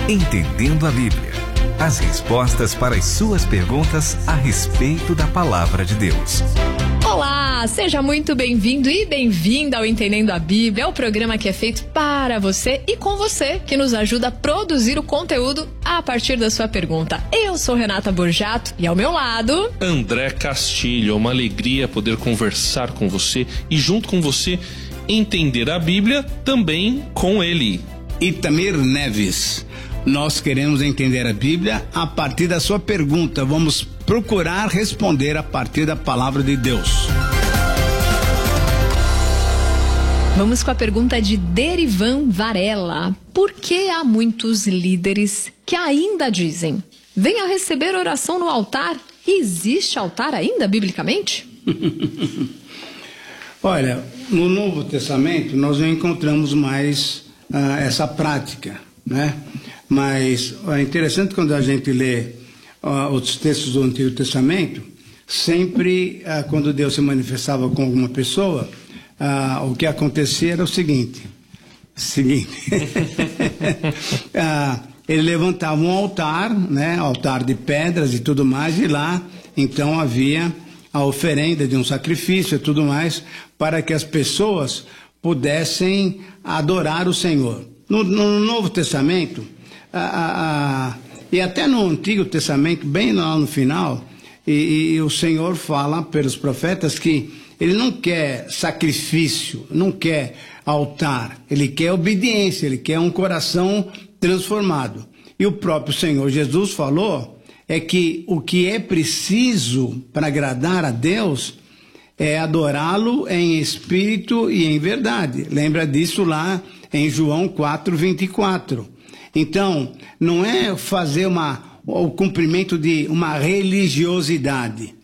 Entendendo a Bíblia. As respostas para as suas perguntas a respeito da Palavra de Deus. Olá, seja muito bem-vindo e bem-vinda ao Entendendo a Bíblia, o programa que é feito para você e com você, que nos ajuda a produzir o conteúdo a partir da sua pergunta. Eu sou Renata Borjato e ao meu lado... André Castilho. É uma alegria poder conversar com você e junto com você entender a Bíblia também com ele. Itamir Neves. Nós queremos entender a Bíblia a partir da sua pergunta. Vamos procurar responder a partir da palavra de Deus. Vamos com a pergunta de Derivan Varela. Por que há muitos líderes que ainda dizem: venha receber oração no altar? Existe altar ainda, biblicamente? Olha, no Novo Testamento nós não encontramos mais essa prática, né? Mas é interessante quando a gente lê os textos do Antigo Testamento, sempre quando Deus se manifestava com alguma pessoa, o que acontecia era o seguinte, ele levantava um altar, né, altar de pedras e tudo mais, e lá então havia a oferenda de um sacrifício e tudo mais, para que as pessoas pudessem adorar o Senhor. No Novo Testamento, e até no Antigo Testamento, bem lá no final, e o Senhor fala pelos profetas que Ele não quer sacrifício, não quer altar, Ele quer obediência, Ele quer um coração transformado. E o próprio Senhor Jesus falou que o que é preciso para agradar a Deus é adorá-lo em espírito e em verdade. Lembra disso lá em João 4:24. Então, não é fazer o cumprimento de uma religiosidade.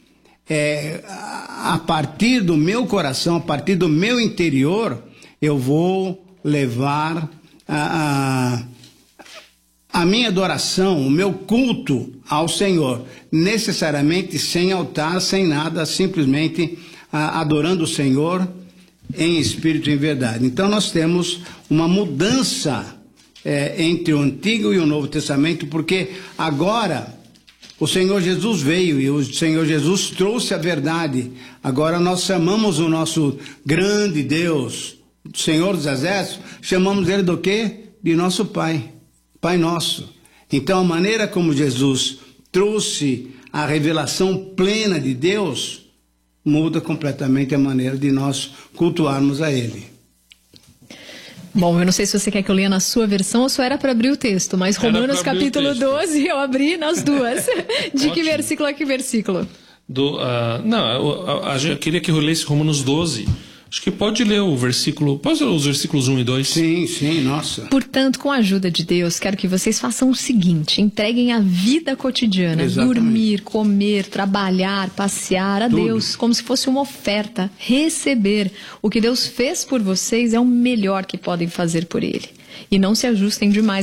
A partir do meu coração, a partir do meu interior, eu vou levar a minha adoração, o meu culto ao Senhor. Necessariamente sem altar, sem nada, simplesmente adorando o Senhor em espírito e em verdade. Então nós temos uma mudança entre o Antigo e o Novo Testamento, porque agora o Senhor Jesus veio e o Senhor Jesus trouxe a verdade. Agora nós chamamos o nosso grande Deus, o Senhor dos Exércitos, chamamos Ele do quê? De nosso Pai, Pai Nosso. Então a maneira como Jesus trouxe a revelação plena de Deus muda completamente a maneira de nós cultuarmos a Ele. Bom, eu não sei se você quer que eu leia na sua versão ou só era para abrir o texto, mas Romanos capítulo 12 eu abri nas duas. De que versículo a que versículo? Eu queria que eu lesse Romanos 12. Acho que pode ler o versículo. Pode ler os versículos 1 e 2? Sim, nossa. Portanto, com a ajuda de Deus, quero que vocês façam o seguinte: entreguem a vida cotidiana, dormir, comer, trabalhar, passear a Deus, como se fosse uma oferta, receber. O que Deus fez por vocês é o melhor que podem fazer por Ele. E não se ajustem demais